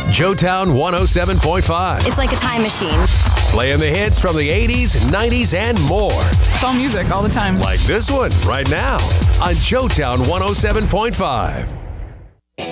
Joetown 107.5. It's like a time machine. Playing the hits from the 80s, 90s, and more. It's all music all the time. Like this one right now on Joetown 107.5.